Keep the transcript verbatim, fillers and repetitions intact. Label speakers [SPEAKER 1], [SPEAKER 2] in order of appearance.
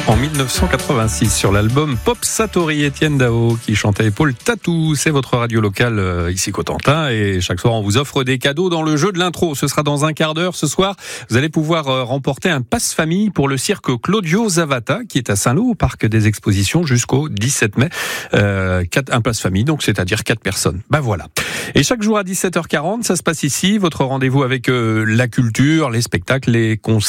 [SPEAKER 1] En dix-neuf cent quatre-vingt-six, sur l'album Pop Satori, Étienne Dao qui chantait Épaule Tatou. C'est votre radio locale euh, ici Cotentin et chaque soir on vous offre des cadeaux dans le jeu de l'intro. Ce sera dans un quart d'heure ce soir. Vous allez pouvoir euh, remporter un passe-famille pour le cirque Claudio Zavata qui est à Saint-Lô au parc des expositions jusqu'au dix-sept mai. Euh, quatre, un passe-famille, donc c'est-à-dire quatre personnes. Ben voilà. Et chaque jour à dix-sept heures quarante, ça se passe ici. Votre rendez-vous avec euh, la culture, les spectacles, les concerts.